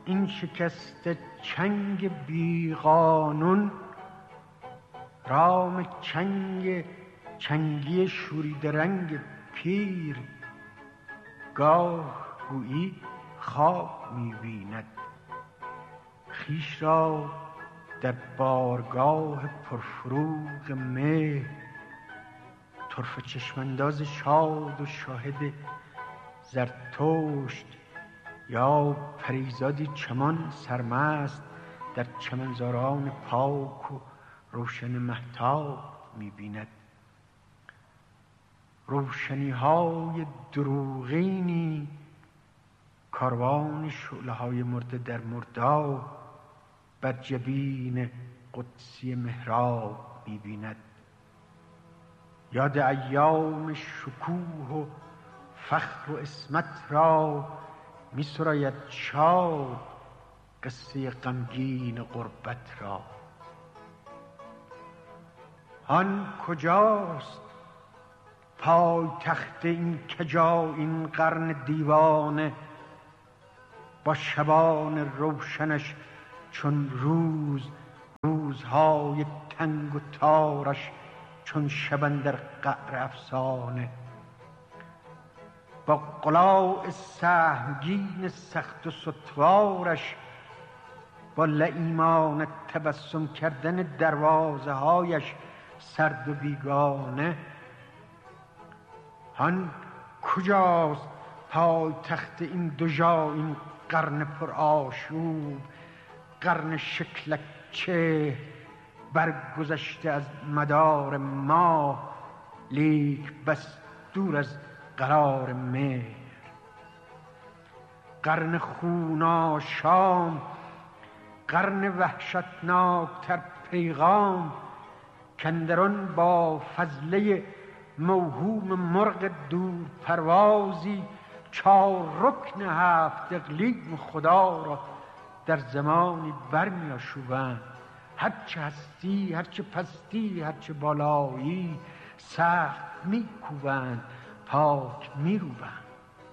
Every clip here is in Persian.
این شکست چنگ بی قانون، رام چنگی شوریده رنگ پیر، گاه گویی خواب می‌بیند خویش را در بارگاه پرفروغ مهر. طرفه چشم انداز شاد و شاهد زرتشت، یا پریزادی چمان سرمست در چمنزاران پاک و روشن مهتاب می‌بیند. روشنی‌های دروغینی کاروان شعله‌های مرده در مرداب بر جبین قدسی محراب می‌بیند. یاد ایام شکوه و فخر و عصمت را می‌سراید شاد، قصه غمگین غربت را. آن کجاست پای تخت این کجا این قرن دیوانه، با شبان روشنش چون روزهای تنگ و تارش چون شب اندر قعر افسانه، با قلاع سهمگین سخت و ستوارش، با لییمان تبسم کردن دروازه هایش سرد و بیگانه. آن کجاست پای تخت این دژا این قرن پر آشوب، قرن شکلک چهر برگذشته از مدار ماه، لیک بس دور از قرار مهر. قرن خون آشام، قرن وحشتناکتر پیغام، کاندران با فضله موهوم مرغ دور پروازی 4 رکن 7 اقلیم خدا را در زمانی برمی آشوبند. هرچه هستی، هرچه پستی، هرچه بالایی، سخت می کوبند، پاک می روبند.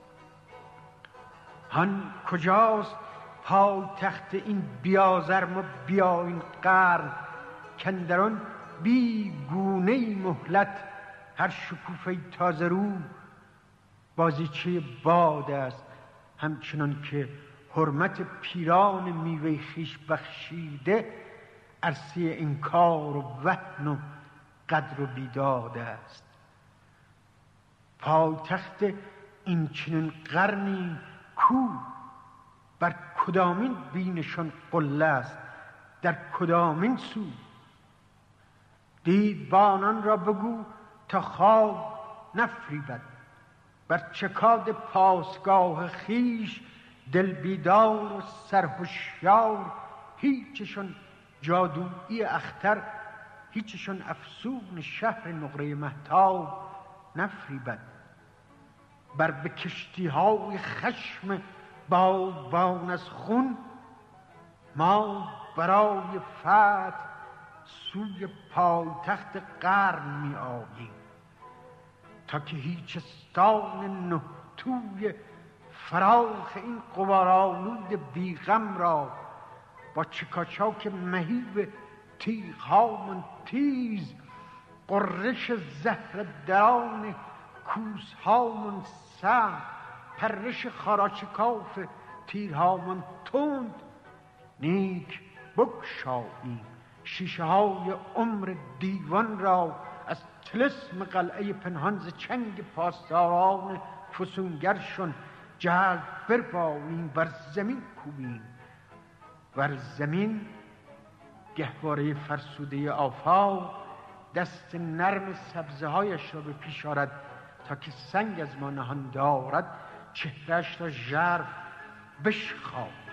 آن کجاست پای تخت این بیازرم و بیا این قرن، کاندران بی گونه مهلت هر شکوفه تازه رو بازیچه باد است، همچنان که حرمت پیران میوه خویش بخشیده عرصه انکار و وهن و قدر و بیداد است. پایتخت این چنین قرنی کو، بر کدامین بینشان قله است، در کدامین سو؟ دیدبانان را بگو تا خواب نفریبد، بر چکاد پاسگاه خویش دل بیدار و سرهوشیار، هیچشان جادویی اختر، هیچشان افسون شهر نقره مهتاب نفریبد. بر به کشتی های خشم باغبان از خون، ما برای فتح سوی پایتخت قرن می آییم، تا که هیچ استان نه توی فراخ این غبارآلود بیغم را با چکاچاک مهیب تیغ‌هامون تیز، قررش زهر دران کوس‌هامون سهم، پرش خاراچکاف تیرهامون تند، نیک بگشاییم شیشه های عمر دیوان را از طلسم قلعه پنهان ز چنگ پاسداران فسونگرشون جلد برباییم، بر زمین کوبیم، بر زمین گهواره فرسوده آفاق دست نرم سبزه هایش را به پیش آرد، تا که سنگ از ما نهان دارد چهرهش را ژرف بشخواب.